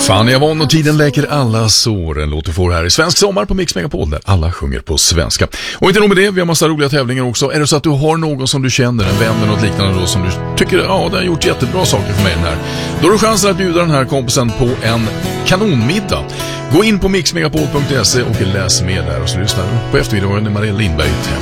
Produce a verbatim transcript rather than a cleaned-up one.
Fanny Avon och tiden läker alla sår. En låt du får här i Svensk sommar på Mix Megapol där alla sjunger på svenska. Och inte nog med det, vi har massa roliga tävlingar också. Är det så att du har någon som du känner, en vän eller något liknande då, som du tycker, ja, det har gjort jättebra saker för mig den här, då har du chansen att bjuda den här kompisen på en kanonmiddag. Gå in på mix megapol punkt se och läs mer där, och så lyssnar du på eftermiddagen med Maria Lindberg.